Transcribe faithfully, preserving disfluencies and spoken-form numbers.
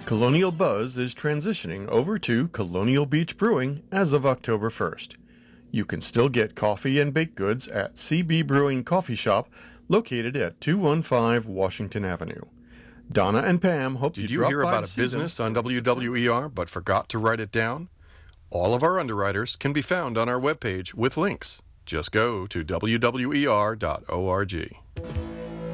Colonial Buzz is transitioning over to Colonial Beach Brewing as of October first. You can still get coffee and baked goods at C B Brewing Coffee Shop, located at two one five Washington Avenue. Donna and Pam hope Did you you drop hear by about to a see business them. on W W E R but forgot to write it down? All of our underwriters can be found on our webpage with links. Just go to W W E R dot org.